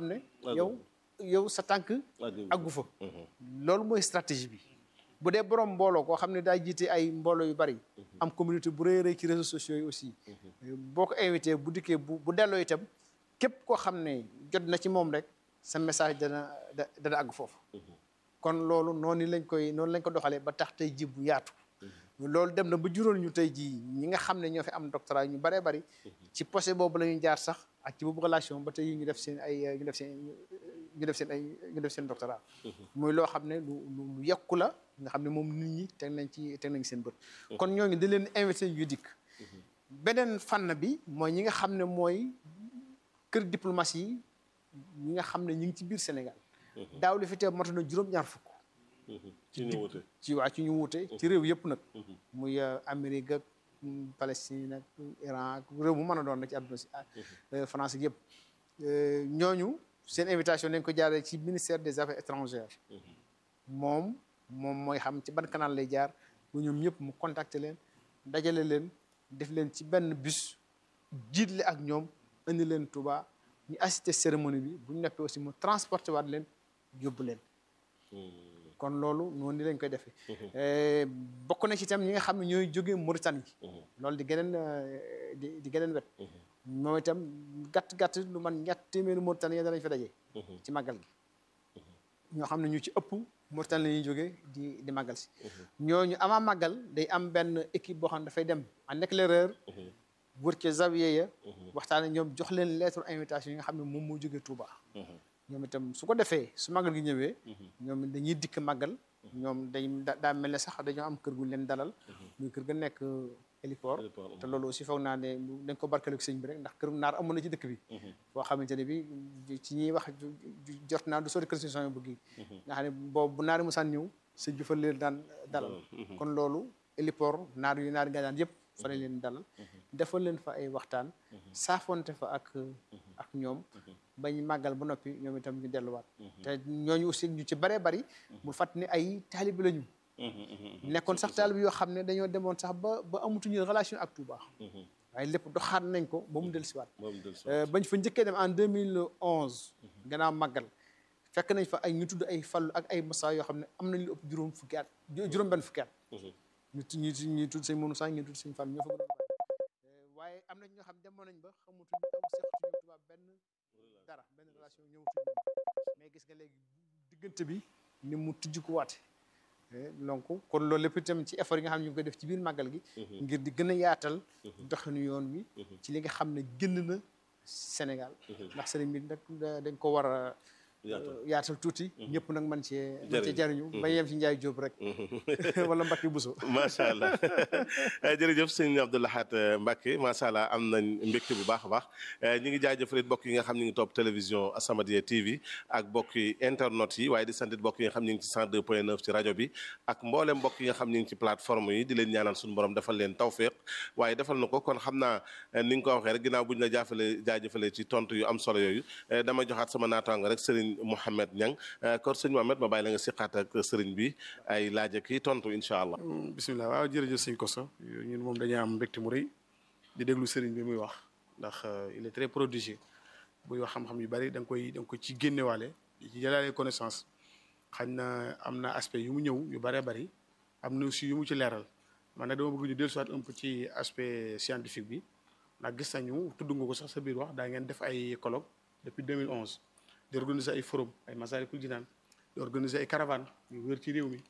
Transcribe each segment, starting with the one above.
ne yow sa tànk aggu fa loolu mooy stratégie bi bu dee borom mbooloo koo xam ne daa jiite ay mbooloo yu bari am communauté bu rëy rëy ci réseaux sociaux yi aussi boo ko invité bu dikkee bu delloo itam képp koo xam ne jot na ci moom rek sa message dana àgg foofu kon loolu noonu lañ ko doxalee ba tax tey ji bu yaatu loolu dem na ba juróol ñu tey ji ñi nga xam ne ñoo fi am doctorat ñu baree bari ci posé boobu la ñu jaar sax ak ci boobu relation ba tey ñu def seen doctorat muy loo xam ne lu yekku la nga xam ne moom nit ñi teg nañ seen bët kon ñooñu da leen invité yu dikk beneen fànn bi mooy ñi nga xam ne mooy kër diplomatie yi ñi nga xam ne ñu ngi ci biir Sénégal daaw li fi teew matu na juróom-ñaar fukk ci ñu wuute ci réew yëpp nag muy Amérique ak Palestine ak Iran ak réew mu mën a doon na ci àdduna si France yëpp ñooñu seen invitation nañ ko jaaree ci ministère des affaires étrangères moom mooy xam ci ban canal lay jaar bu ñoom ñëpp mu contacter leen dajale leen def leen ci benn bus jiitle ak ñoom indi leen Touba ñu assister cérémonie bi bu ñu nekkee aussi mu transporté waat leen yóbbu leen kon loolu noonu lañ koy defee bokk na ci itam ñi nga xam ne ñooy jógee Mauritanie loolu di geneen wet moom itam gàtt lu man ñett téeméeri Mauritanie danañ fa daje ci màggal gi ñoo xam ne ñu ci ëpp Mauritanie la ñuy jógee di màggal si ñooñu avant màggal day am benn équipe boo xam ne dafay dem en éclaireur wër ca zawiya ya waxtaane ñoom jox leen lettre invitation yi nga xam ne moom moo jógee Touba ñoom itam su ko defee su màggal gi ñëwee ñoom dañuy dikk màggal ñoom daa mel ne sax dañoo am kër gu leen dalal muy kër ga nekk héliport te loolu aussi foog naa ne dañ ko barkale ak sëñ bi rek ndax kër naar amoon na ci dëkk bi foo xamante ne bi ci ñuy wax jot naa du sori kër station bu gi nga xam ne boobu bu naari musaan ñëw sëñ bi fa leen daan dalal kon loolu héliport naari nga daan yëpp fa lañ leen dalal defal leen fa ay waxtaan saafonte fa ak ñoom bañ màggal ba noppi ñoom itam ñu delluwaat te ñooñu aussi ñu ci baree bari mu fàttali ne ay taalibi lañu nekkoon sax taalibi yoo xam ne dañoo demoon sax ba amatuñu relation ak Touba waaye lépp doxaat nañ ko ba mu dellusiwaat bañ fa njëkkee dem en 2011 gannaaw màggal fekk nañ fa ay ñu tudd ay fallu ak ay massa yoo xam ne am nañ lu ëpp juróom benn fukki at ñu tudd sëñ Mounou Sa ñu tudd sëñ Fall ñoo fa gën a waaye am nañ ñoo xam demoon nañ ba xamatuñu seqatuñu Touba benn relation ñëwatuñu mais gis nga léegi diggante bi ni mu tijj ko waate donc kon loolu lépp itam ci effort yi nga xam ne ñu ngi koy def ci biir màggal gi ngir di gën a yaatal doxinu yoon wi ci li nga xam ne génn na Sénégal ndax sëriñ bi nag dañ ko war a yaatal tuuti ñëpp nag man cee jariñu ba yem ci Njaay Jóob rek wala Mbacke Bousso macha allah jërëjëf sëñ Abdou Lahad Mbacke macha allah am nañ mbégte bu baax a baax ñi ngi jaajëfal mbokk yi nga xam ñu ngi topp télévision As-Samadiyya TV ak mbokk yi internet yi waaye di sant mbokk yi nga xam ñu ngi ci 102.9 ci rajo bi ak mboolem mbokk yi nga xam ñu ngi ci plateforme yi di leen ñaanal suñu borom defal leen tawféq waaye defal na ko kon xam naa ni nga ko waxee rek ginnaaw bu ñu la jaajëfalee ci tontu yu am solo yooyu dama joxaat sama naataango rek sëriñ Mouhamed Niang kon sëñ Mouhamed ma bàyyi la nga siqaat ak sëriñ bi ay laaj ak i tontu incha allah. bisimilah waaw jërëjëf sëñ Kosso ñun moom dañuy am mbégte mu rëy di déglu sëriñ bi muy wax ndax il est très prodigieux buy wax xam-xam yu bari da nga ko ci génnewaale di ci jëlaale connaissance xañ na am na aspect yu mu ñëw yu bëree bëri am na aussi yu mu ci leeral man nag dama bëgg ñu dellusiwaat un peu ci aspect scientifique bi ndax gis nañu tudd nga ko sax sa biir wax daa ngeen def ay colloque depuis 2011 di organiser ay forum ay Masaalikul Jinaan di organiser ay caravane yu wër ci réew mi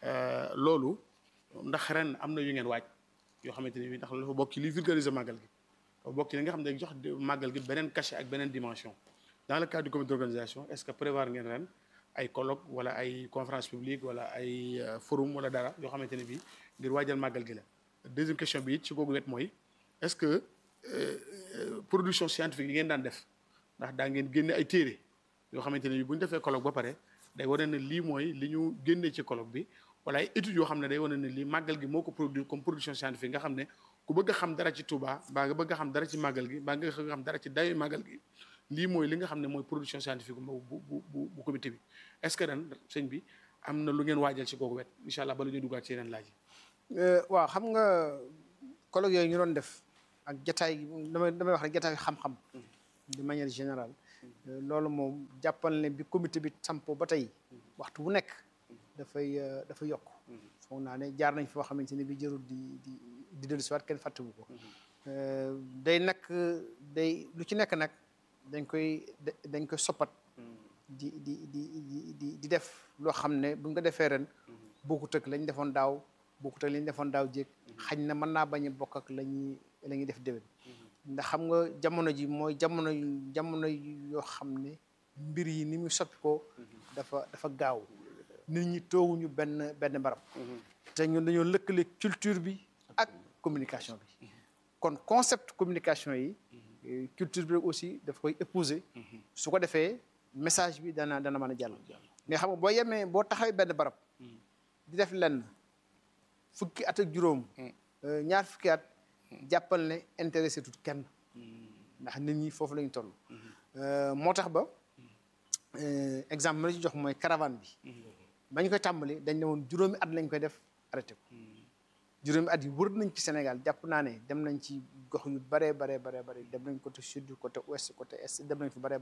loolu ndax ren am na yu ngeen waaj yoo xamante ne bi ndax dafa bokk ci li vulgariser màggal gi dafa bokk ci li nga xam ne day jox màggal gi beneen cachet ak beneen dimension dans le cadre du comité d'organisation est-ce que prévoir ngeen ren ay colloque wala ay conférence publique wala ay forum wala dara yoo xamante ne bi ngir waajal màggal gi la deuxième question bi it ci googu wet mooy est-ce que production scientifique yi ngeen daan def ndax daa ngeen génne ay téere yoo xamante ne bi bu ñu defee colloque ba pare day wane ne lii mooy li ñu génnee ci colloque bi wala ay études yoo xam ne day wane ne lii màggal gi moo ko produire comme production scientifique nga xam ne ku bëgg a xam dara ci Touba mbaa nga bëgg a xam dara ci màggal gi mbaa nga xam dara ci dayu màggal gi lii mooy li nga xam ne mooy production scientifique bu comité bi est-ce que ren sëñ bi am na lu ngeen waajal ci kooku wet incha allah bala ñu duggaat ci yeneen laaj yi. waaw xam nga colloque yooyu ñu doon def ak jataay damay wax rek jataay xam-xam de manière générale loolu moom jàppal ne bi comité bi sampo ba tey waxtu bu nekk dafa yokk foog naa ne jaar nañ foo xamante ne bi jërul di dellu siwaat kenn fàttewu ko day nag lu ci nekk nag dañ koy soppat di def loo xam ne bu nga defee ren bokkut ak lañ defoon daaw bokkut ak lañ defoon daaw jéeg xañ na mën naa bañ a bokk ak la ñuy def déwén ndax xam nga jamono ji mooy jamono yoo xam ne mbir yi ni muy soppi ko dafa gaaw nit ñi toowuñu benn barab te ñun dañoo lëkkale culture bi ak communication bi kon concept communication yi culture bi aussi daf koy épouser su ko defee message bi dana mën a jàll mais xam nga boo taxawee benn barab di def lenn fukki at ak juróom ñaar fukki at jàppal ne intéressé tut kenn ndax nit ñi foofu lañu toll moo tax ba exemple ma la ci jox mooy caravane bi bañ koy tàmbali dañ ne woon juróomi at lañ koy def arrêté ko juróomi at yi wër nañ ci Sénégal jàpp naa ne dem nañ ci gox yu bare dem nañ côté sud côté ouest côté est dem nañ fi bare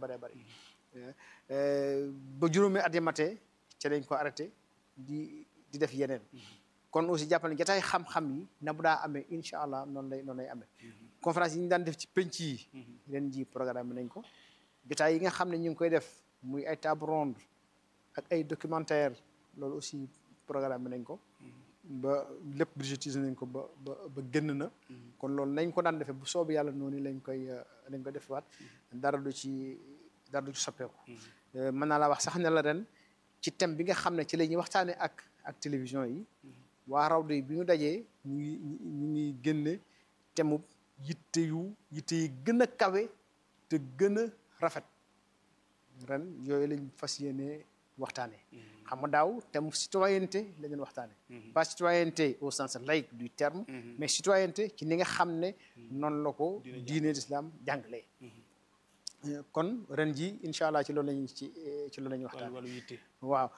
ba juróomi at yi matee ci lañ ko arrêté di def yeneen kon aussi jàppal ne jotaay xam-xam yi na bu daa amee incha allah noonu lay amee conférence yi ñu daan def ci penc yi leen ji programme nañ ko jotaay yi nga xam ne ñu ngi koy def muy ay table ronde ak ay documentaire loolu aussi programme nañ ko ba lépp budgétisé nañ ko ba génn na kon loolu nañ ko daan defee bu soobu yàlla noonu lañ koy defewaat dara du ci soppeeku mën naa la wax sax ne la ren ci thème bi nga xam ne ci la ñuy waxtaane ak télévision yi waa Rawdu yi bi ñu dajee ñu ngi génne thème yitte yi gën a kawe te gën a rafet ren yooyu lañ fas yéene waxtaane xam nga daaw thème citoyenneté la ñu waxtaane pas citoyenneté au sens laïque du terme mais citoyenneté ci ni nga xam ne noonu la ko diine l'islam jàngalee kon ren ji incha allah ci loolu lañu waxtaan waaw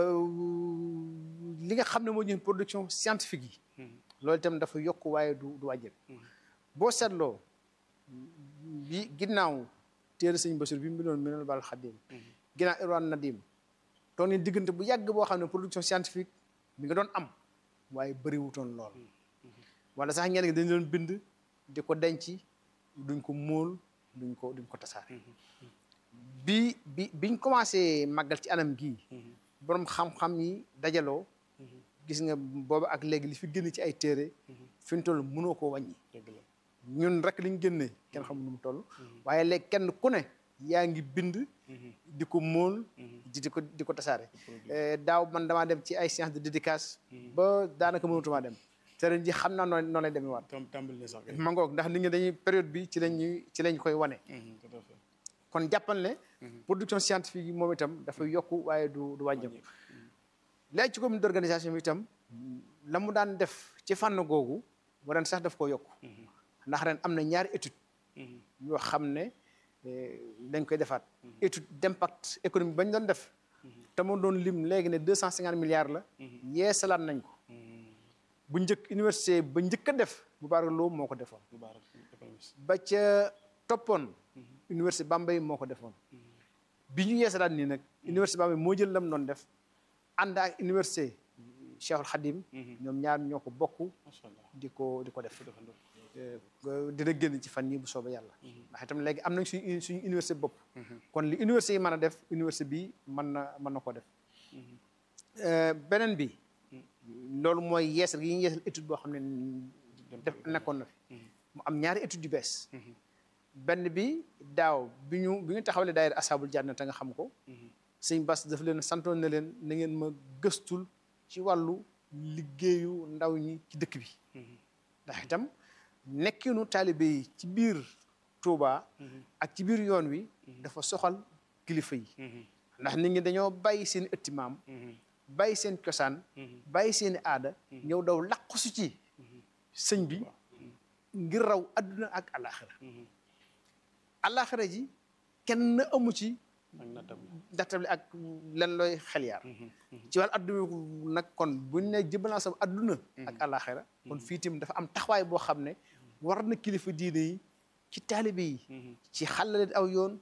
li nga xam ne moo ñu production scientifique yi loolu itam dafa yokk waaye du wàññeeku boo seetloo bi ginnaaw téere sëñ Bassirou bi mu bindoon Minanul Baaqil Xadiim ginnaaw Irwaan Nadim toon ni diggante bu yàgg boo xam ne production scientifique mi nga doon am waaye bëriwutoon lool wala sax ñenn gi dañu doon bind di ko denc duñ ko móol duñ ko tasaare biñ commencé màggal ci anam gii borom xam-xam yi dajaloo gis nga booba ak léegi li fi génn ci ay téere fi mu toll mënoo koo wàññi ñun rek liñ génnee kenn xamul nu mu toll waaye léegi kenn ku ne yaa ngi bind di ko móol di ko tasaare daaw man damaa dem ci ay séance de dédicace ba daanaka mënatumaa dem te ren ji xam naa noonu lay demee waat ma ngoog ndax nit ñi dañuy période bi ci lañ koy wane kon jàppal ne production scientifique yi moom itam dafay yokku waaye du wàññeeku léegi ci comité d'organisation bi itam la mu daan def ci fànn googu ren sax daf ko yokku ndax ren am na ñaari étude yoo xam ne dañ koy defaat étude d'impact économique bañ doon def te mu doon lim léegi ne 250 milliards la yeesalaat nañ ko bu njëkk université ba njëkk a def Moubarak Lo moo ko defoon ba ca toppoon université Bambey moo ko defoon bi ñu yeesalaat nii nag université Bambey moo jël lam doon def ànd ak université Cheikhul Khadim ñoom ñaar ñoo ko bokk di ko def dina génn ci fan yi bu soobee yàlla ndax itam léegi am nañ suñu université bopp kon li université yi mën a def université bi mën na ko def beneen bi loolu mooy yeesal gi ñu yeesal étude boo xam ne def nekkoon na fi mu am ñaari étude yu bees benn bi daaw bi ñu taxawalee daayira Asaabul Janna te nga xam ko sëñ Bass daf leen santoon na leen na ngeen ma gëstul ci wàllu liggéeyu ndaw ñi ci dëkk bi ndax itam nekkinu taalibe yi ci biir Touba ak ci biir yoon wi dafa soxal kilifa yi ndax nit ñi dañoo bàyyi seen ëtti maam bàyyi seen cosaan bàyyi seen aada ñëw daw laqsu ci sëñ bi ngir raw adduna ak alaxira ji kenn amu ci nattable ak len looy xel yaar ci wàllu adduna nag kon buñ ne jëbalansam adduna ak alaxira kon fii tim dafa am taxawaay boo xam ne war na kilifa diine yi ci taalibe yi ci xàllaleen aw yoon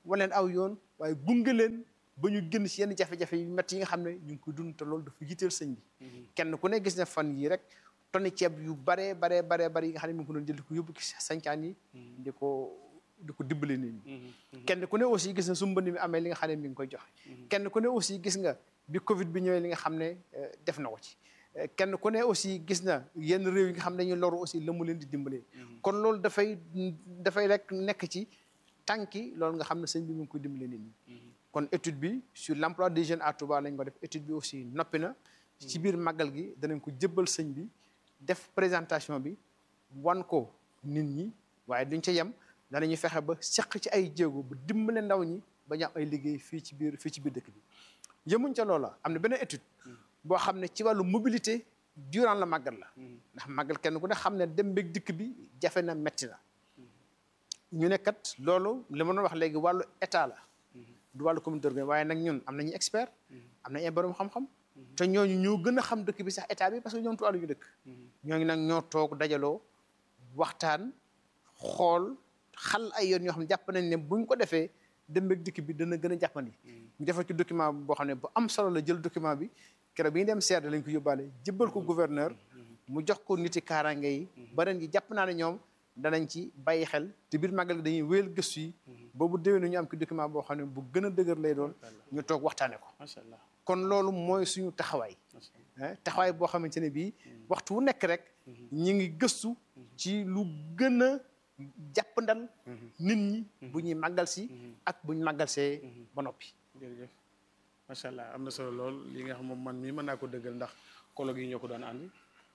wan leen aw yoon waaye gunge leen ba ñu génn ci yenn jafe-jafe yu métti yi nga xam ne ñu ngi koy dund te loolu dafa yitteel sëñ bi kenn ku ne gis na fan yii rek tonni ceeb yu bare yi nga xam ne mi ngi ko doon jël di ko yóbbu ci sañcaan yi di ko dimbali nit ñi kenn ku ne aussi gis na su mbënd mi amee li nga xam ne mi ngi koy joxe kenn ku ne aussi gis nga bi Covid bi ñëwee li nga xam ne def na ko ci kenn ku ne aussi gis na yenn réew yi nga xam ne dañuy loru aussi la mu leen di dimbalee kon loolu dafay rek nekk ci tànki loolu nga xam ne sëñ bi mi ngi koy dimbale nit ñi kon étude bi sur l'emploi des jeunes à Touba lañ ko def étude bi aussi noppi na ci biir màggal gi danañ ko jëbbal sëñ bi def présentation bi wan ko nit ñi waaye duñ ca yem danañu fexe ba seq ci ay jéego ba dimbale ndaw ñi ba ñu am ay liggéey fii ci biir dëkk bi yëmuñ ca loola am na beneen étude boo xam ne ci wàllu mobilité durant la màggal la ndax màggal kenn ku ne xam ne dem beeg dikk bi jafe na metti na ñu ne kat loolu li ma doon wax léegi wàllu état la du wàllu communauté urbaine waaye nag ñun am nañu expert am nañu ay borom xam-xam te ñooñu ñoo gën a xam dëkk bi sax état bi parce que ñoom tuwàllu ñu dëkk ñooñu nag ñoo toog dajaloo waxtaan xool xal ay yoon yoo xam ne jàpp nañ ne buñ ko defee dem beeg dikk bi dana gën a jàppandi ñu defal ci document boo xam ne bu am solo la jël document bi keroog bi ñu dem seerde lañ ko yóbbaale jëbbal ko gouverneur mu jox ko niti kaaraange yi ba ren gi jàpp naa ne ñoom danañ ci bàyyi xel te biir màggal gi dañuy wéyal gëstu yi boobu déwénu ñu am ki document boo xam ne bu gën a dëgër lay doon ñu toog waxtaane ko macha allah kon loolu mooy suñu taxawaay taxawaay boo xamante ne bii waxtu wu nekk rek ñi ngi gëstu ci lu gën a jàppandal nit ñi bu ñuy màggal si ak bu ñu màggal see ba noppi jërëjëf macha allah am na solo lool li nga xam moom man mii mën naa ko dëggal ndax colloque yi ñoo ko doon ànd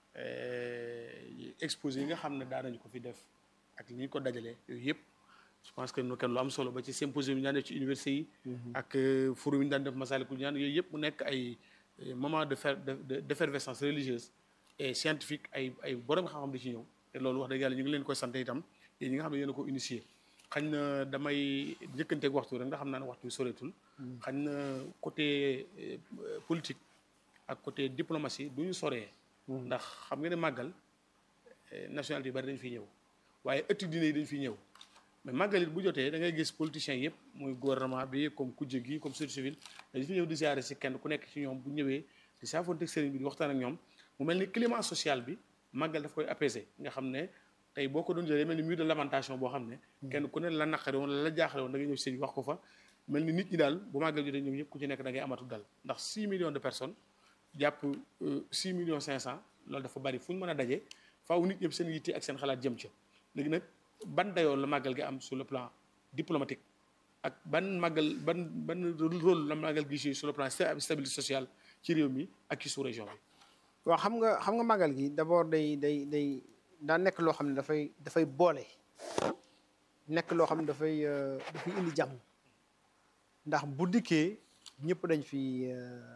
exposé yi nga xam ne daan nañu ko fi def ak li ñu ko dajalee yooyu yëpp je pense que nu kenn lu am solo ba ci symposium yi ñu daan def ci université yi ak forum yi ñu daan def Massalikul Jinaan yooyu yëpp mu nekk ay moment d'effervescence religieuse et scientifique ay borom xam-xam di ci ñëw te loolu wax dëgg yàlla ñu ngi leen koy sant itam yéen ñi nga xam ne yéen a ko initié xañ na damay njëkkanteeg waxtu rek nga xam naa ne waxtu bi soreetul xañ na côté politique ak côté diplomatie du ñu soree ndax xam nga ne màggal nationalité yu bari dañ fiy ñëw waaye ëtti diine yi dañ fiy ñëw mais màggal it bu jotee da ngay gis politiciens yëpp muy gouvernement bi comme kujje gi comme société civile dañ fi ñëw di ziare si kenn ku nekk ci ñoom bu ñëwee di saafonteeg sëriñ bi di waxtaan ak ñoom mu mel ni climat social bi màggal daf koy apaiser nga xam ne tey boo ko doon jëlee mel ni mur de lamentation boo xam ne kenn ku ne la naqare woon la jaaxale woon da ngay ñëw sëñ wax ko fa mel ni nit ñi daal bu màggal jotee ñoom ñëpp ku ci nekk da ngay amatu dal ndax 6 millions de personnes jàpp 6 millions 500 loolu dafa bari fu ñu mën a daje faaw nit ñëpp seen yitte ak seen xalaat jëm ca léegi nag ban dayoo la màggal gi am sur le plan diplomatique ak ban rôle la màggal gi joué sur le plan stabilité sociale ci réew mi ak ci sous-région bi. waaw xam nga màggal gi d'abord day daa nekk loo xam ne dafay boole nekk loo xam ne dafay indi jàmm ndax bu dikkee ñëpp dañ fi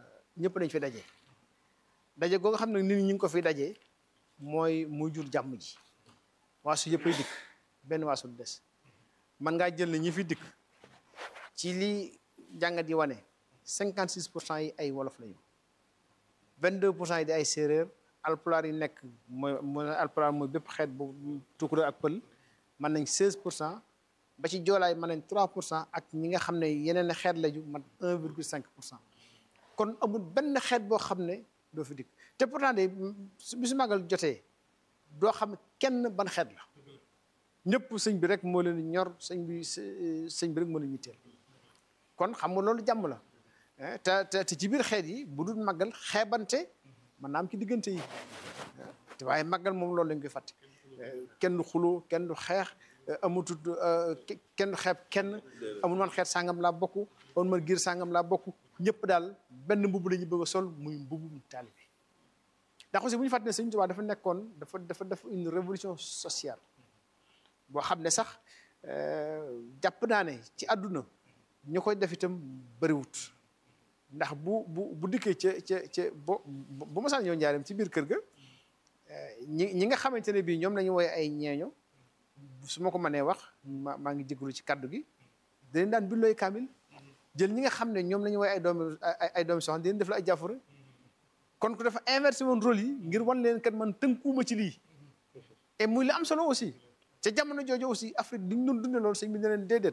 daje goo nga xam ne nit ñi ngi ko fi daje muy jur jàmm ji waasu yëppay dikk benn waasu du des man ngaa jël ne ñi fi dikk ci li jàngat yi wane 56% yi ay wolof lañu 22% yi di ay séeréer alpulaar yi nekk alpulaar mooy bépp xeet bu tukulóor ak pël mën nañ 16% ba ci joolaay mën nañ 3% ak ñi nga xam ne yeneen xeet lañu man 1,5% kon amul benn xeet boo xam ne doo fi dikk te pourtant de bisu màggal jotee doo xam kenn ban xeet la ñëpp sëñ bi rek moo leen ñor sëñ bi rek moo leen yitteel kon xam nga loolu jàmm la te ci biir xeet yi bu dul màggal xeebante mën naa am ci diggante yi te waaye màggal moom loolu lañ koy fàtte kenn du xuloo kenn du xeex amutut kenn du xeeb kenn amul man xeet sàngam laa bokk amul man giir sàngam laa bokk ñëpp daal benn mbubb la ñu bëgg a sol muy mbubbum taalibe ndax aussi bu ñu fàtte ne Sëñ Tuubaa dafa nekkoon dafa une révolution sociale boo xam ne sax jàpp naa ne ci àdduna ñu koy def itam bëriwut ndax bu dikkee ca bu ma saan ñëw njaareem ci biir kër ga ñi nga xamante ne bii ñoom lañu woy ay ñeeño su ma ko mënee wax maa ngi jégalu ci kaddu gi dañ daan bindooy kaamil jël ñi nga xam ne ñoom la ñu woy ay doomi soxna dañ def la ay jàffure kon ku dafa inversé woon rôle yi ngir wan leen kat man tënkuuma ci lii et muy li am solo aussi ca jamono jooju aussi Afrique diñ doon dunde loolu sëñ bi ne leen déedéet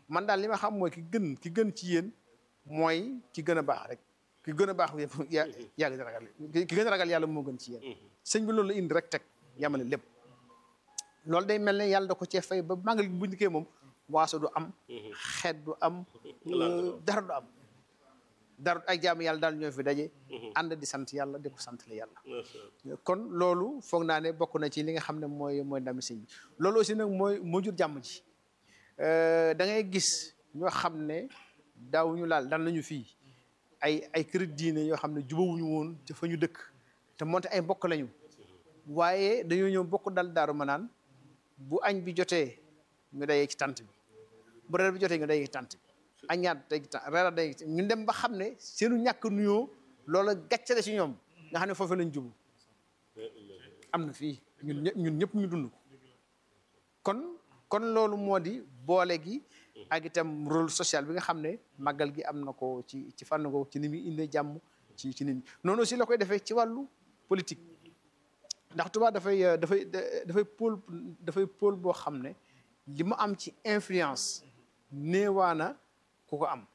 man daal li ma xam mooy ki gën ci yéen mooy ki gën a baax rek ki gën a baax yàgg di ragal ki gën a ragal yàlla moo gën ci yéen sëñ bi loolu la indi rek teg yamale lépp loolu day mel ne yàlla da ko cee fay ba màggal gi bu ndikkee moom waaso du am xeet du am dara du am dara ay jaamu yàlla daal ñoo fi daje ànd di sant yàlla di ko sant la yàlla kon loolu foog naa ne bokk na ci li nga xam ne mooy ndami sëñ bi loolu aussi nag moo jur jàmm ji da ngay gis ñoo xam ne daawuñu laal dal nañu fii ay kër diine yoo xam ne jubawuñu woon te fa ñu dëkk te moonte ay mbokk lañu waaye dañoo ñëw bokk dal Daaru Manaan bu añ bi jotee ñu dayee ci tant bi bu reer bi jotee ñu dayee ci tant bi añaat day reeraat day ñu dem ba xam ne seenu ñàkk nuyoo loola gàccale ci ñoom nga xam ne foofu lañ jubu am na fii ñun ñëpp ñu dund ko kon loolu moo di boole gi ak itam rôle social bi nga xam ne màggal gi am na ko ci fànn ko ci ni muy indee jàmm ci nit ñi noonu aussi la koy defee ci wàllu politique ndax Touba dafay pôle boo xam ne li mu am ci influence néewaana ku ko am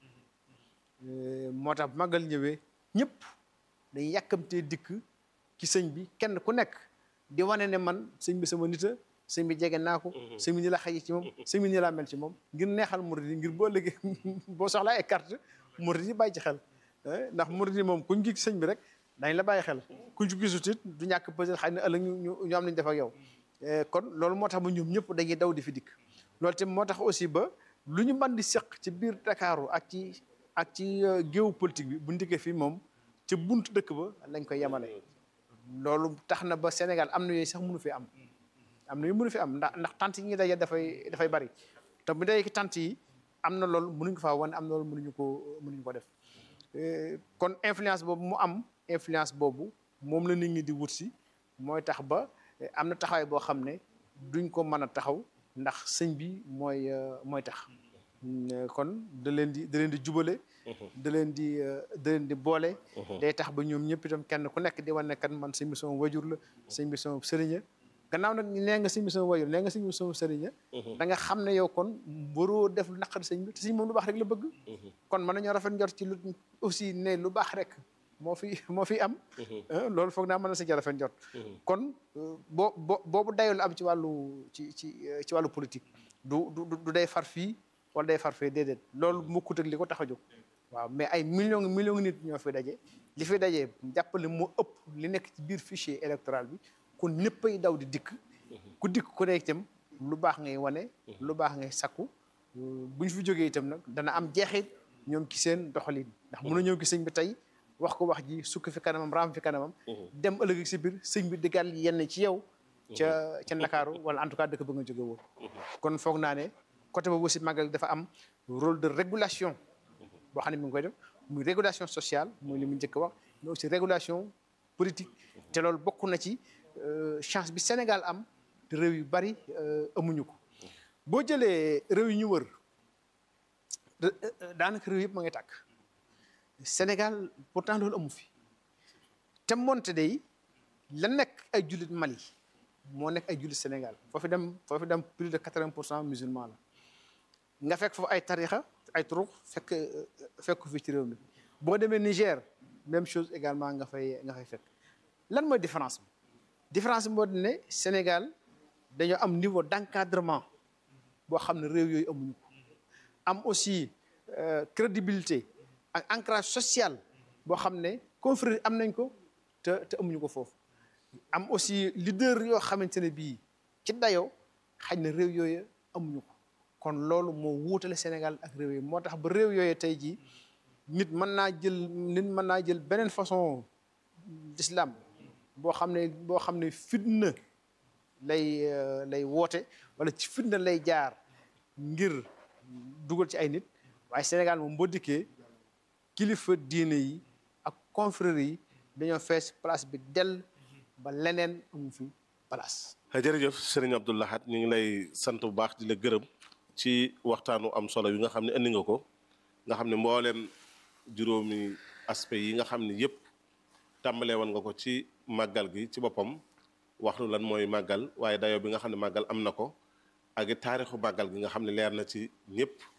moo tax màggal ñëwee ñëpp dañ yàkkamtee dikk ci sëñ bi kenn ku nekk di wane ne man sëñ bi sama nita sëñ bi jege naa ko sëñ bi ni la xayi ci moom sëñ bi ni laa mel ci moom ngir neexal murid yi ngir boo léegi boo soxlaa ay carte murid yi bàyyi ci xel ndax murid yi moom kuñ gis sëñ bi rek dañ la bàyyi xel kuñ ci gisut it du ñàkk peut-être xëy na ëllëg ñu am nañ def ak yow kon loolu moo tax ba ñoom ñëpp dañuy daw di fi dikk loolu tamit moo tax aussi ba lu ñu mën di seq ci biir Dakaaru ak ci géewu politique bi bu ndikkee fii moom ca buntu dëkk ba lañ koy yemale loolu tax na ba Sénégal am na yooyu sax mënu fi am na yu mënu fi am ndax tant yi ñuy daje dafay bari te bu dee ki tant yi am na loolu mënuñ ko faa wane am na loolu mënuñu ko def kon influence boobu mu am influence boobu moom la nit ñi di wut si mooy tax ba am na taxawaay boo xam ne duñ ko mën a taxaw ndax sëñ bi mooy tax kon da leen di jubale da leen di boole day tax ba ñoom ñëpp itam kenn ku nekk di wane kan man sëñ bi sama wajur la sëñ bi sama sëriña gannaaw nag nee nga sëñ bi sama wajur nee nga sëñ bi sama sëriña da nga xam ne yow kon waroo def lu naqari sëñ bi te sëñ moom lu baax rek la bëgg kon mën nañoo rafet njort ci lu aussi ne lu baax rek moo fi am loolu foog naa mën na si rafet njort kon boobu dayoo la am ci wàllu politique du day far fii wala day far fee déedéet loolu mukkut ak li ko tax a jóg waaw mais ay millions nit ñoo fi daje li fi daje jàppale moo ëpp li nekk ci biir fichier électoral bi kon ñëppay daw di dikk ku dikk ku nekk itam lu baax ngay wane lu baax ngay sakku buñ fi jógee itam nag dana am jeexit ñoom ci seen doxalin ndax mën a ñëw gi sëñ bi tey wax ko wax ji sukk fi kanamam raam fi kanamam dem ëllëg si biir sëñ bi diggal yenn ci yow ca Ndakaaru wala en tout cas dëkk ba nga jóge woon kon foog naa ne côté boobu aussi màggal dafa am rôle de régulation boo xam ne mi ngi koy def muy régulation sociale muy li mu njëkk wax mais aussi régulation politique te loolu bokk na ci chance bi Sénégal am te réew yu bari amuñu ko boo jëlee réew yi ñu wër daanaka réew yëpp ma ngay tàkk Sénégal pourtant loolu amu fi te moonte day la nekk ay jullit Mali moo nekk ay jullit Sénégal foofu dem plus de 80% musulman la nga fekk foofu ay tarixa ay turux fekk fi ci réew mi boo demee Niger même chose également nga fay fekk lan mooy différence bi moo di ne Sénégal dañoo am niveau d'encadrement boo xam ne réew yooyu amuñu ko am aussi crédibilité ak ancrage social boo xam ne confrérie am nañ ko te amuñu ko foofu am aussi leader yoo xamante ne bii ci dayoo xaj na réew yooyu amuñu ko kon loolu moo wuutale Sénégal ak réew yi moo tax ba réew yooyu tey jii nit mën naa jël beneen façon d'islam boo xam ne fitna lay woote wala ci fitna lay jaar ngir dugal ci ay nit waaye Sénégal moom boo dikkee kilifa diine yi ak confrérie yi dañoo fees place bi dell ba leneen amu fi place. jërëjëf Serigne Abdou Lahad ñu ngi lay sant bu baax di la gërëm ci waxtaanu am solo yi nga xam ne indi nga ko nga xam ne mboolem juróomi aspect yi nga xam ne yëpp tàmbalee woon nga ko ci màggal gi ci boppam wax nu lan mooy màggal waaye dayoo bi nga xam ne màggal am na ko ak taarixu màggal gi nga xam ne leer na ci ñëpp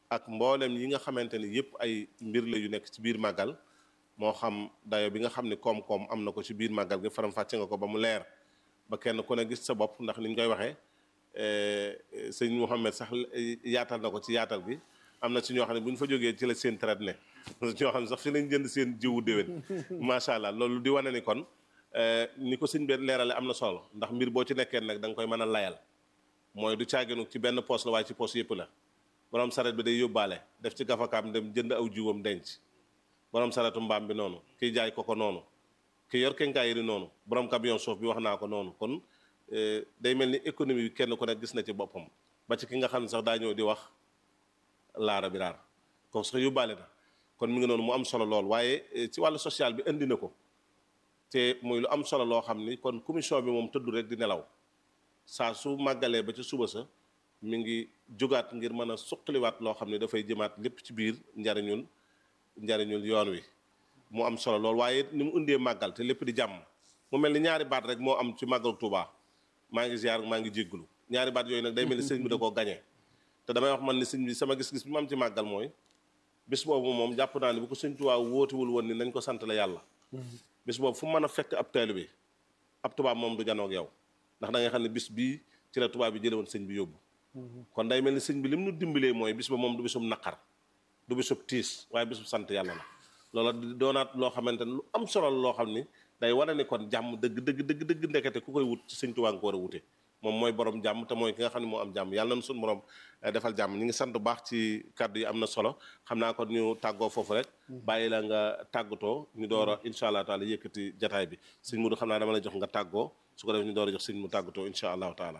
ak mboolem yi nga xamante ni yëpp ay mbir la yu nekk ci biir màggal moo xam dayo bi nga xam ni koom-koom am na ko ci biir màggal gi faram-fàcce nga ko ba mu leer ba kenn ku ne gis sa bopp ndax ni ñu koy waxee sëñ Mouhamed sax yaatal na ko ci yaatal gi am na ci ñoo xam ne bu ñu fa jógee ci la seen traite ne ñoo xam ne sax fi lañ jënd seen jiwu déwén macha allah loolu di wane ni kon ni ko sëñ bi leerale am na solo ndax mbir boo ci nekkee nag da nga koy mën a layal mooy du caaginu ci benn poos la waaye ci poos yëpp la borom saret bi day yóbbaale def ci gafakaam dem jënd aw jiwam denc borom saretu mbaam bi noonu kiy jaay ko noonu ki yor kenkaayiri noonu borom camion suuf bi wax naa ko noonu kon day mel ni économie bi kenn ku nekk gis na ci boppam ba ci ki nga xam ne sax daa ñëw di wax laara bi raar kooku sax yóbbaale na kon mi ngi noonu mu am solo lool waaye ci wàllu social bi indi na ko te muy lu am solo loo xam ni kon commission bi moom tëddu rek di nelaw saa su màggalee ba ci suba sa mi ngi jógaat ngir mën a suqaliwaat loo xam ne dafay jëmaat lépp ci biir njariñul yoon wi mu am solo lool waaye ni mu indee màggal te lépp di jàmm mu mel ni ñaari baat rek moo am ci màggalu Tuubaa maa ngi ziar maa ngi jéggulu ñaari baat yooyu nag day mel ni sëñ bi da koo gañee te damay wax man ni sëñ bi sama gis-gis bi mu am ci màggal mooy bis boobu moom jàpp naa ni bu ko sëñ Tuubaa wóotewul woon ni nañ ko sant la yàlla bis boobu fu mu mën a fekk ab taalibe bi ab tubaab moom du janoog yow ndax da nga xam ne bis bii ci la tubaab bi jële woon sëñ bi yóbbu kon day mel ni sëñ bi li mu nu dimbalee mooy bis ba moom du bisum naqar du bisub tiis waaye bisub sant yàlla la loola doonaat loo xamante ne lu am solo loo xam ni day wane ni kon jàmm dëgg ndekete ku koy wut ci sëñ Tuubaa nga ko war a wute moom mooy borom jàmm te mooy ki nga xam ne moo am jàmm yàlla na suñu borom defal jàmm ñu ngi sant bu baax ci kàddu yi am na solo xam naa kon ñu tàggoo foofu rek bàyyi la nga tàggatoo ñu door a incha allah taala yëkkati jataay bi sëñ Mudu xam naa dama la jox nga tàggoo su ko def ñu door a jox sëñ mu tàggatoo incha allahu taala.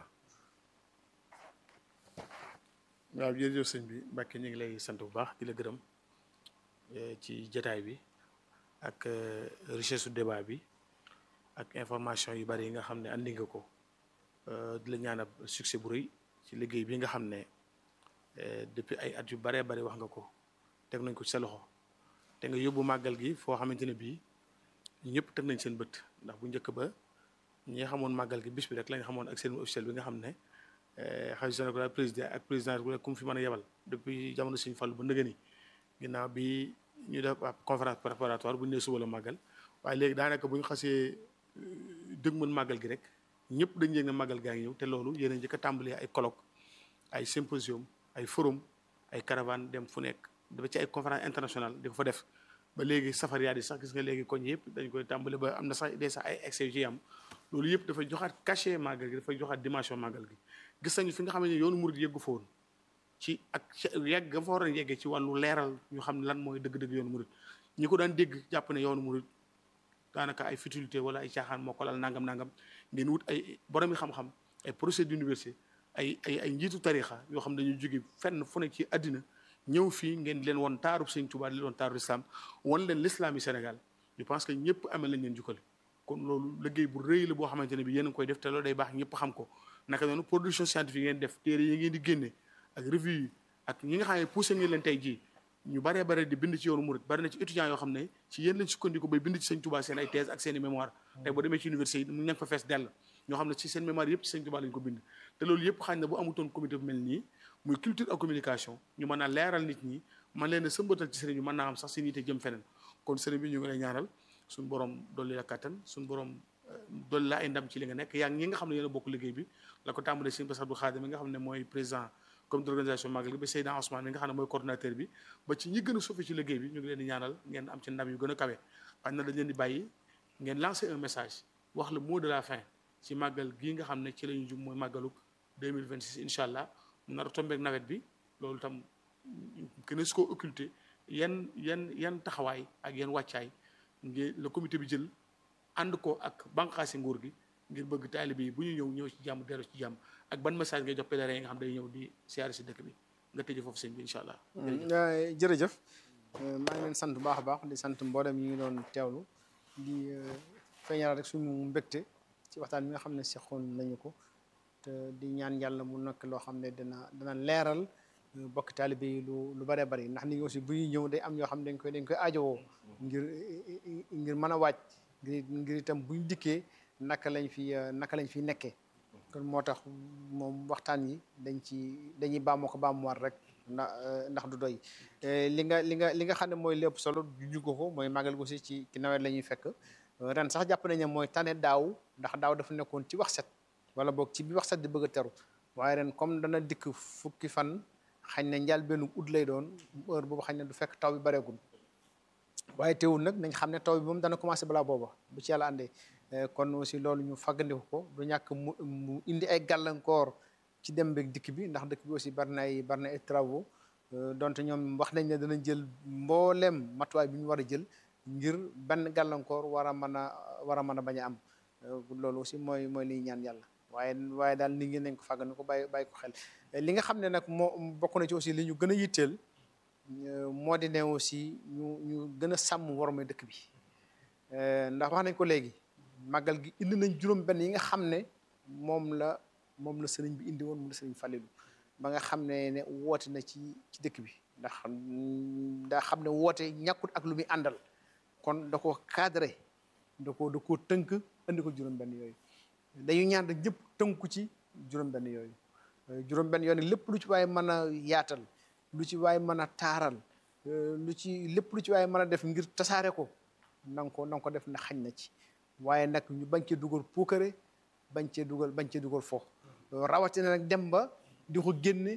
waaw jërëjëf sëñ bi Mbàkke ñu ngi lay sant bu baax di la gërëm ci jataay bi ak richesse su débat bi ak information yu bari yi nga xam ne andi nga ko di la ñaanal succès bu rëy ci liggéey bi nga xam ne depuis ay at yu baree bari wax nga ko teg nañ ko ci sa loxo te nga yóbbu màggal gi foo xamante ne bii ñëpp teg nañ seen bët ndax bu njëkk ba ñi nga xamoon màggal gi bis bi rek lañ xamoon ak seen officiel bi nga xam ne xalifa général président ak président rek ku mu fi mën a yebal depuis jamono Sëñ Fallu ba ndëgëni ginnaaw bi ñu def ab conférence préparatoire bu ñu nee suba la màggal waaye léegi daanaka bu ñu xasee dëgmal màggal gi rek ñëpp dañu yëg ne màggal gaa ngi ñëw te loolu yéen a njëkk a tàmbalee ay colloque ay symposium ay forum ay caravane dem fu nekk dafa ci ay conférence internationale di ko fa def ba léegi safariyaat yi sax gis nga léegi koñ yëpp dañ koy tàmbale ba am na sax des sax ay excès yu ci am loolu yëpp dafay joxaat cachet màggal gi dafay joxaat dimension màggal gi gis nañu fi nga xam ne yoonu murid yeggu fa woon ci ak yegg nga fa war a yeggee ci wàllu leeral ñu xam ne lan mooy dëgg-dëgg yoonu murid ñi ko daan dégg jàpp ne yoonu murid daanaka ay futilité wala ay caaxaan moo ko lal nangam ngeen wut ay borom yi xam-xam ay professeur d'université ay njiitu tarixa yoo xam ne dañuy jóge fenn fu ne ci àddina ñëw fii ngeen leen woon taarub Sëñ Tuubaa di leen woon taarub islam wan leen l'islam yi Sénégal je pense que ñëpp amel nañ leen jukkale kon loolu liggéey bu rëy la boo xamante ne bi yéen a ngi koy def te loolu day baax ñëpp xam ko naka noonu production scientifique ngeen def téere yi ngeen di génne ak revue yi ak ñi nga xam ne poussé ngeen leen tey jii ñu baree bare di bind ci yoonu murid bari na ci étudiants yoo xam ne ci yéen lañ sukkandiku bay bind ci Sëñ Tuubaa seen ay thèse ak seen i mémoire tey boo demee ci université yi mu nekk fa fees dell ñoo xam ne ci seen mémoire yëpp ci Sëñ Tuubaa lañ ko bind te loolu yëpp xañ na bu amutoon comité bu mel nii muy culture ak communication ñu mën a leeral nit ñi man leen a sëmbatal ci sëriñ bi mën naa am sax seen yite jëm feneen kon sëriñ bi ñu ngi lay ñaanal suñu borom dolli la kattan suñu borom dolli la ay ndam ci li nga nekk yaa ngi ñi nga xam ne yéen a bokk liggéey bi la ko tàmbalee Sëñ Bass Abdou Khadre mi nga xam ne mooy président comité d'organisation magal gi ba Seydina Ousmane mi nga xam ne mooy coordonnateur bi ba ci ñi gën a suufe ci liggéey bi ñu ngi leen di ñaanal ngeen am ci ndam yu gën a kawe xañ na dañ leen di bàyyi ngeen lancer un message wax le mot de la fin ci màggal gii nga xam ne ci la ñu jub mooy màggaluk 2026 incha allah mu nar a tombeek nawet bi loolu tam kenn su ko occulté yan taxawaay ak yan wàccaay ngir le comité bi jël ànd ko ak bànqaasi nguur gi ngir bëgg taalibe yi bu ñu ñëw ci jàmm dellu ci jàmm ak ban message ngay jox pèlerin yi nga xam day ñëw di siyaare si dëkk bi nga tëjee foofu sëñ bi incha allah. jërëjëf maa ngi leen sant bu baax a baax di sant mboolem yi ngi doon teewlu di feeñal rek suñu mbégte ci waxtaan bi nga xam ne seqoon nañu ko te di ñaan yàlla mu nekk loo xam ne dana leeral bokk taalibe yi lu bëree bëri ndax nit ñi aussi bu ñuy ñëw day am ñoo xam ne dañ koy aajowoo ngir mën a wàcc ngir itam buñ dikkee naka lañ fi nekkee kon moo tax moom waxtaan yi dañuy baamoo ko baamuwaat rek ndax du doy li nga xam ne mooy lépp solo ñu ko mooy màggal gu si ci nawet la ñuy fekk ren sax jàpp nañ ne mooy tane daaw ndax daaw dafa nekkoon ci wax set wala boog ci bi wax set di bëgg a teru waaye ren comme dana dikk fukki fan xañ na njaal benn ut lay doon heure boobu xañ na du fekk taw bi bareegul waaye teewul nag nañ xam ne taw bi moom dana commencé balaa booba bu ci yàlla àndee kon aussi loolu ñu faggandiku ko du ñàkk mu indi ay gàllankoor ci dem beeg dikk bi ndax dëkk bi aussi bari na ay travaux donte ñoom wax nañ ne danañ jël mbooleem matuwaay bi ñu war a jël ngir benn gàllankoor war a mën a bañ a am loolu aussi mooy liy ñaan yàlla waaye daal nit ñi nañ ko fàggandiku bàyyi ko xel li nga xam ne nag moo bokk na ci aussi li ñu gën a yitteel moo di ne aussi ñu gën a sàmm wormay dëkk bi ndax wax nañ ko léegi màggal gi indi nañ juróom benn yi nga xam ne moom la sëriñ bi indi woon moom la sëriñ Falilu ba nga xam ne woote na ci dëkk bi ndax daa xam ne woote ñàkkut ak lu muy àndal kon da ko cadré da ko tënk indi ko juróom benn yooyu dañuy ñaan rek ñëpp tënku ci juróom benn yooyu juróom benn yoon lépp lu ci waaye mën a yaatal lu ci waaye mën a taaral lépp lu ci waaye mën a def ngir tasaare ko na nga ko def na xañ na ci waaye nag ñu bañ cee dugal puukare bañ cee dugal foofu rawatina nag dem ba di ko génne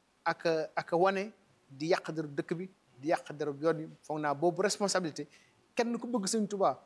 ak wane di yàq deru dëkk bi di yàq deru yoon bi foog naa boobu responsabilité kenn ku bëgg Sëñ Tuubaa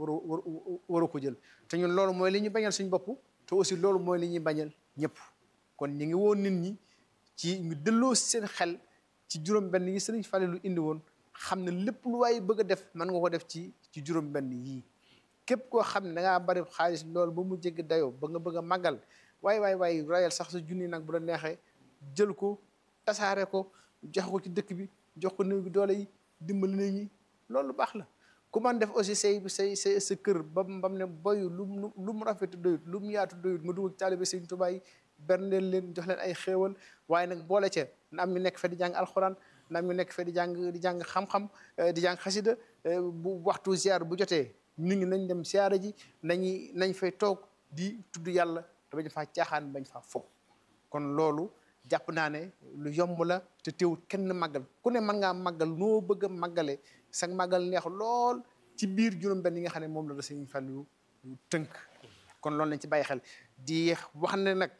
waru ko jël te ñun loolu mooy li ñu bañal suñ bopp te aussi loolu mooy li ñuy bañal ñëpp kon ñu ngi woon nit ñi ci ñu delloo seen xel ci juróom benn yi Sëriñ Falilu indi woon xam ne lépp lu waaye bëgg a def mën nga ko def ci juróom benn yii képp koo xam ne da ngaa bari xaalis loolu ba mu jéggi dayoo ba nga bëgg a màggal waaye rayal sax sa junni nag bu la neexee jël ko tasaare ko jox ko ci dëkk bi jox ko néew gi doole yi dimbali nit ñi loolu baax la ku man def aussi sa kër bam ne boyu lu mu rafetu doyut lu mu yaatu doyut nga dugal ci taalibe Sëriñ Tuubaa yi berndeel leen jox leen ay xéewal waaye nag boole ca na am ñu nekk fe di jàng alxuraan na am ñu nekk fe di jàng xam-xam di jàng xasida bu waxtu ziar bu jotee nit ñi nañ dem ziara ji nañ fay toog di tudd yàlla te bañ faa caaxaan bañ faa fo kon loolu jàpp naa ne lu yomb la te teewul kenn màggal ku ne mën ngaa màggal noo bëgg a màggale sax màggal neex lool ci biir juróom benn yi nga xam ne moom la Sëriñ Fallu tënk kon loolu lañ ci bàyyi xel di wax ne nag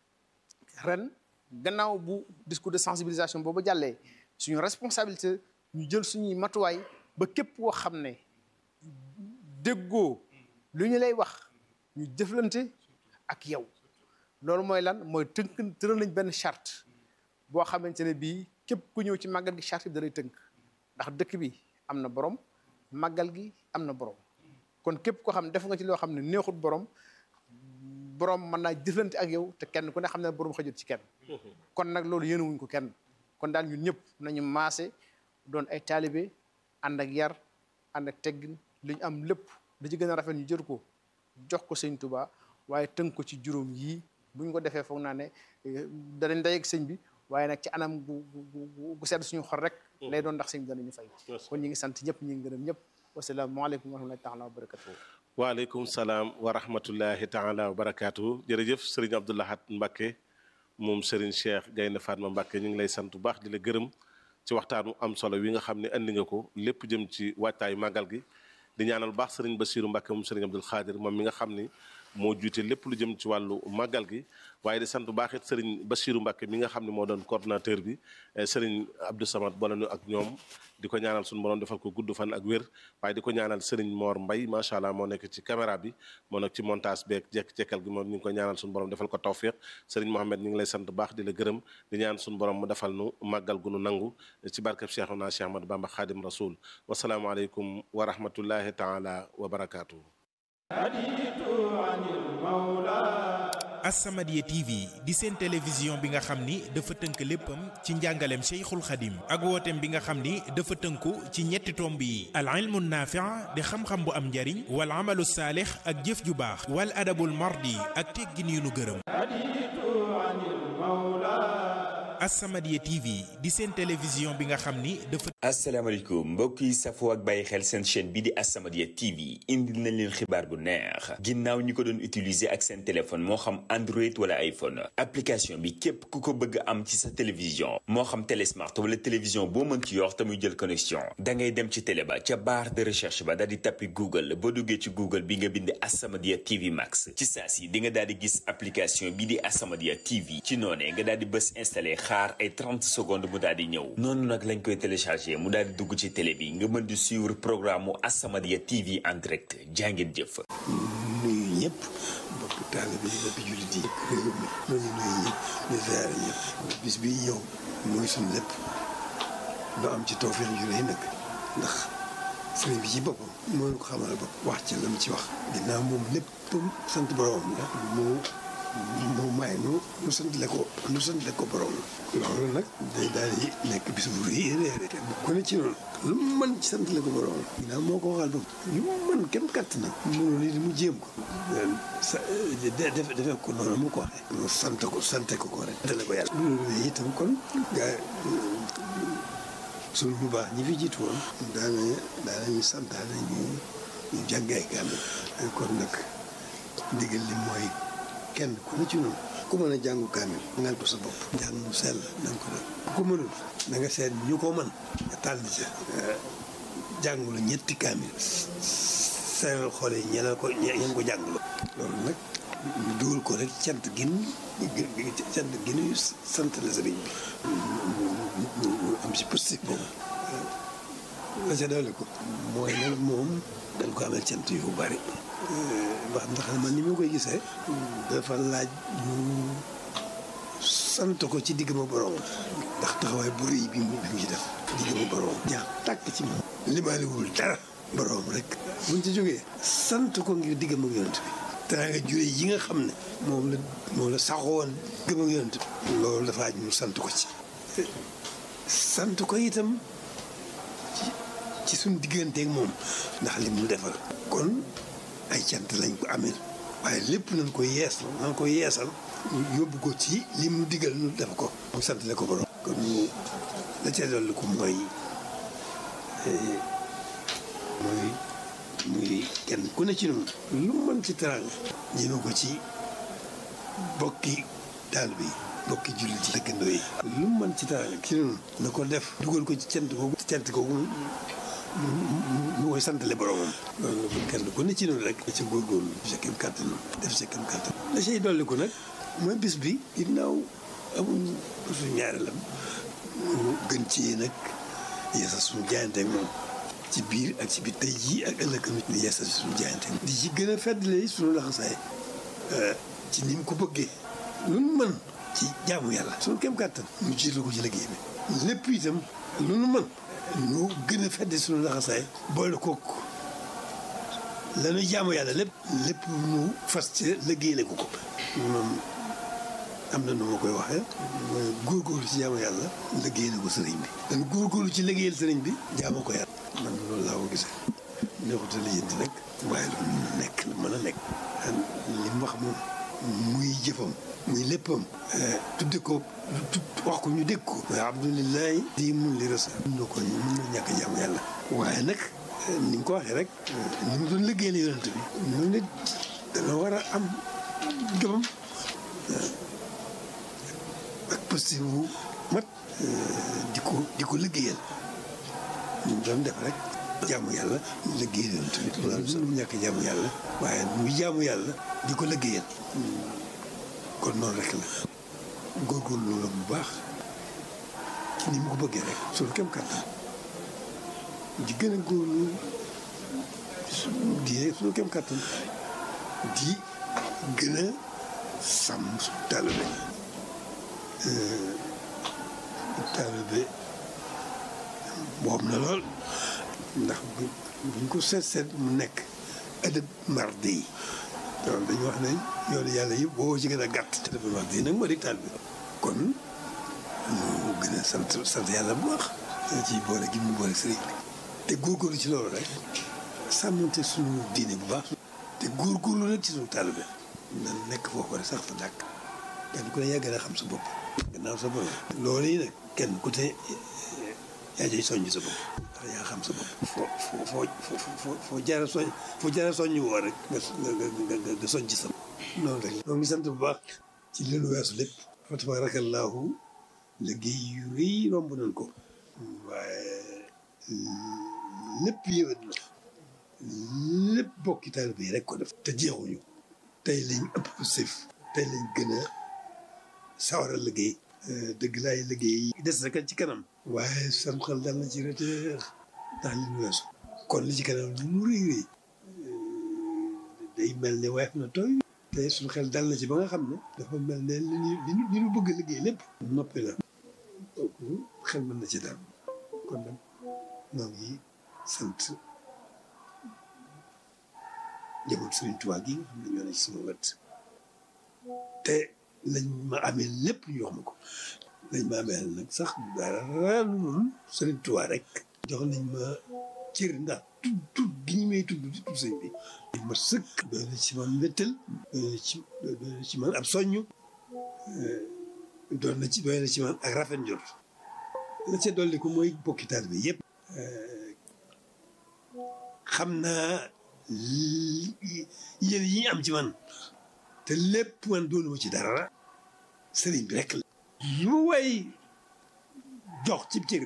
ren gannaaw bu discours de sensibilisation boobu jàllee suñu responsabilité ñu jël suñuy matuwaay ba képp koo xam ne déggoo lu ñu lay wax ñu jëflante ak yow loolu mooy lan mooy tëral nañ benn charte boo xamante ne bii képp ku ñëw ci màggal gi charte bi da lay tënk ndax dëkk bi am na borom màggal gi am na borom kon képp koo xam ne def nga ci loo xam ne neexut borom mën naa jëflante ak yow te kenn ku ne xam ne borom xajut ci kenn kon nag loolu yéenewuñ ko kenn kon daal ñun ñëpp nañu maase doon ay taalibe ànd ak yar ànd ak teggin li ñu am lépp da ci gën a rafet ñu jël ko jox ko Sëñ Tuubaa waaye tënk ko ci juróom yii bu ñu ko defee foog naa ne danañ dayeeg sëñ bi waaye nag ci anam gu sedd suñu xol rek lay doon ndax sëñ bi danañu fay kon ñi ngi sant ñëpp ñi ngi gërëm ñëpp wasalaamaaleykum wa rahmatullahi taala wa barakatuh waaleykum salaam wa rahmatullahi taala wa barakatuh jërëjëf sëriñ Abdou Lahad Mbacké moom sëriñ Cheikh Gaynde Fatma Mbacké ñu ngi lay sant bu baax di la gërëm ci waxtaanu am solo wi nga xam ne andi nga ko lépp jëm ci waajtaayu màggal gi di ñaanal baax sëriñ Bassirou Mbacké moom sëriñ Abdoul Khadir moom mi nga xam ni moo jiite lépp lu jëm ci wàllu màggal gi waaye di sant bu baax it sëriñ Bassirou Mbacké mi nga xam ne moo doon coordonnateur bi sëriñ Abdou Samad bolanu ak ñoom di ko ñaanal suñu borom defal ko gudd fan ak wér waaye di ko ñaanal sëriñ Mor Mbay macha allah moo nekk ci caméra bi moo nekk ci montage beeg jekk-jekkal gi moom ñu ngi ko ñaanal suñu borom defal ko tawfiq sëriñ Mohamed ñu ngi lay sant bu baax di la gërëm di ñaan suñu borom mu defal nu màggal gu nu nangu ci barkeb Cheikhuna Cheikh Ahmadou Bamba Khadim Rasoul wasalaamualeykum wa rahmatullahi taala wa barakatuh As-Samadiyya TV di seen télévision bi nga xam ni dafa tënk léppam ci njàngaleem Cheikhul Khadim ak wooteem bi nga xam ni dafa tënku ci ñetti tomb yi al ilmu naafi' di xam-xam bu am njariñ wal amalu saalix ak jëf ju baax wal adabul mardi ak teggin yu nu gërëm As-Samadiyya TV di seen télévision bi nga xam ni dafa. asalaamaaleykum mbokk yi safoo ak bàyyi xel seen chaîne bi di As-Samadiyya TV indil nañ leen xibaar bu neex ginnaaw ñi ko doon utiliser ak seen téléphone moo xam Android wala iPhone application bi képp ku ko bëgg am ci sa télévision moo xam télé smart wala télévision boo mën ci yor te muy jël connexion da ngay dem ci télé ba ca barre de recherche ba daal di tappi Google boo duggee ci Google bi nga bind As-Samadiyya TV Max ci saa si di nga daal di gis application bi di As-Samadiyya TV ci noonee nga daal di bës installé xaar ay 30 secondes mu daal di ñëw noonu nag lañ koy téléchargé mu daal di dugg ci télé bi nga mën di suivre programme mu As-Samadiyya TV en direct jàngeen jëf. nuyu ñëpp mbokku taalibe yi mbokku jullit yi réew mi noonu nuyu ñëpp di ziare ñëpp bis bi ñëw mooy suñu lépp doo am ci tawfeex ju rëy nag ndax sëriñ bi ci boppam moo ko xamal bopp wax ci la mu ci wax ginnaaw moom lépp sant borom la mu may nu sant le ko borom loolu nag day daal di nekk bis bu rëy te ku ne ci noonu lu mu mën ci sant le ko borom ginnaaw moo ko waxal bopp lu mu mën kenn katt na mënu li mu jéem ko defee ko noonu mu ko waxee sante ko rek dale ko yàlla loolu itam kon gaa suñu bu baax ñi fi jiitu woon daanañu santaane ñu jàngay kaamil kon nag ndigal li mooy kenn ku ne ci noonu ku mën a jàngu kaamil ngal ko sa bopp jàng mu sell na nga ko def ku mënul na nga seet ñu ko mën nga tànn ca jàngu la ñetti kaamil seeral xool yi ñeneen ko jàngu la loolu nag ñu dugal ko rek cant gin sant la sëriñ bi am si positif boobu la ca dolli ko mooy nag moom dañ ko amee cant yu bari ndax man ni ma koy gisee dafa laaj ñu sant ko ci digg ma borom ndax taxawaay bu rëy bi mu ci def digg ma borom jaa tàkk ci moom limaaliwul dara borom rek buñ ci jógee sant ko ngir digg ma yonent bi teraanga jure yi nga xam ne moom la saxoon gëm ak yonent bi loolu dafa aj ñu sant ko ci sant ko itam ci suñu digganteeg moom ndax li mu defal kon ay cant lañ ko amee waaye lépp nañ ko yeesal yóbbu ko ci li mu digal nu def ko mu sant la ko borom kon ñu la ca dolli ko mooy muy kenn ku ne ci noonu lu mën ci teraanga ñëme ko ci bokki taalibe yi bokki jullit yi dëkkandoo yi lu mën ci teraanga ci noonu na ko def dugal ko ci cant googu mu koy santale boromam loolu kenn ku ne ci noonu rek ci góorgóorlu sa kem kàttan def sa kem kàttan la say dolli ko nag mooy bis bi ginnaaw amuñ suñu ñaareelam gën ci nag yeesal suñu jaayante ak moom ci biir ak ci biir tey jii ak ëllëg di yeesal suñu jaayante di ci gën a feddale suñu laxasaay ci ni mu ko bëggee lu nu mën ci jaamu yàlla suñu kem kàttan ñu jiital ko ci liggéey bi lépp itam lu nu mën ñu gën a feddi suñu laxasaay boole kook la ñuy jaamu yàlla lépp ñu fas ci liggéeyale ko moom am na nu ma koy waxee mooy góorgóorlu ci jaamu yàlla liggéeyale ko sëriñ bi dañ góorgóorlu ci liggéeyal sëriñ bi jaamu ko yàlla man loolu laa ko gisee neexuta lijjanti nag waaye lu mën a nekk li mu wax moom muy jëfam muy léppam tudde ko wax ko ñu dégg ko waaye abdulilahi di mun li rasa mun na ñàkk jaamu yàlla waaye nag ni nga ko waxee rek ni mu doon liggéey la yonent bi noonu nit dana war a am jomam ak positif bu mat di ko liggéeyal ñu doon def rek jaamu yàlla liggéeyal yonent bi loolu sax mu ñàkk jaamu yàlla waaye muy jaamu yàlla di ko liggéeyal kon noonu rek la góorgóorlu la bu baax ci ni mu ko bëggee rek suñu kem kàttan di gën a góorlu di suñu kem kàttan di gën a sàmm suñu taalibe boobu na lool ndax buñ ko seet mu nekk adab mardi yi donc dañu wax ne yoonu yàlla yi boo ci gën a gàtt te dafa mardi yi nag moo di taalibe kon ñu gën a sant yàlla bu baax ci boole gi mu boole sëriñ bi te góorgóorlu ci loolu rek sàmmante suñu diine bu baax te góorgóorlu nag ci suñu taalibe na nekk foofu rek sax fa dàkk kenn ku ne yaa gën a xam sa bopp gannaaw sa borom loolu yi nag kenn ku te yaa jëy soññ sa bopp ndax yaa xam sa bopp foo jaara soññ woo rek nga soññ sa bopp noonu rek ñoo ngi sant bu baax ci li nu weesu lépp fa tabaarakallaahu liggéey yu rëy romb nañ ko waaye lépp yéwén na lépp bokki taalibe yi rek ko def te jeexuñu tey lañ ëpp sëf tey lañ gën a sawar a liggéey dëgg laay liggéey des rek ci kanam waaye sam xel dal na ci reteer ndax li ñu weesu kon li ci kanam lu mu rëy rëy day mel ne weef na tooy te suñu xel dal na ci ba nga xam ne dafa mel ne li ñu bëgg a liggéey lépp noppi na kooku xel mën na ci dal kon nag ñoo ngi sant njaboot Sëriñ Tuubaa gi nga xam ne ñoo ne ci sama wet te lañ ma amee lépp ñu wax ma ko lañ ma amee nag sax dara lu dul Sëriñ Tuubaa rek jox nañ ma cër ndax tudd gi ñu may tudd di tudd sëñ bi dañ ma sëkk doy na ci man mbéttal doy na ci man ab soññu doy na ci man ak rafet njort la ca dolli ko mooy bokki taalibe bi yëpp xam naa yéen yi am ci man te lépp man doonuma ci dara sëriñ bi rek la lu way jox ci cër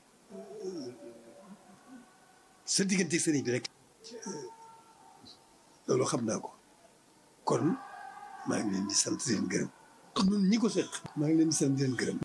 sa diggante sëriñ bi rek loolu xam naa ko kon maa ngi leen di sant di leen gërëm ñun ñi ko seq maa ngi leen di sant di leen gërëm